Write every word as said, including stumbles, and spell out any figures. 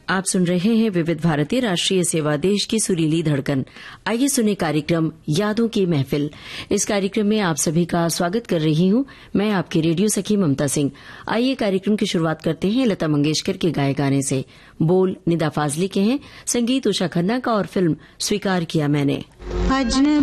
आप सुन रहे हैं विविध भारती राष्ट्रीय सेवा देश की सुरीली धड़कन। आइए सुने कार्यक्रम यादों की महफिल। इस कार्यक्रम में आप सभी का स्वागत कर रही हूं मैं, आपकी रेडियो सखी ममता सिंह। आइए कार्यक्रम की शुरुआत करते हैं लता मंगेशकर के गाए गाने से। बोल निदा फाजली के हैं, संगीत उषा खन्ना का और फिल्म स्वीकार किया मैंने।